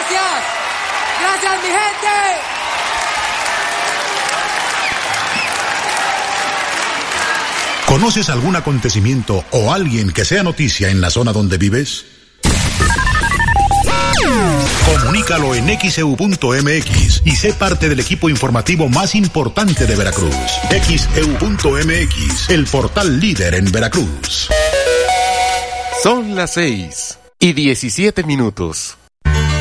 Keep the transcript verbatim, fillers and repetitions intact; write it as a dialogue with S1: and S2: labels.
S1: Gracias. Gracias, mi gente.
S2: ¿Conoces algún acontecimiento o alguien que sea noticia en la zona donde vives? Comunícalo en X E U punto M X y sé parte del equipo informativo más importante de Veracruz. X E U punto M X, el portal líder en Veracruz.
S3: Son las seis y diecisiete minutos.